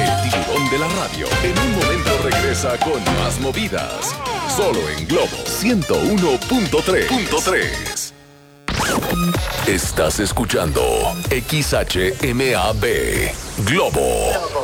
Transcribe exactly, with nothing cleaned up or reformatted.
El tiburón de la radio en un momento regresa con más movidas. Solo en Globo ciento uno punto tres. Estás escuchando X H M A B Globo.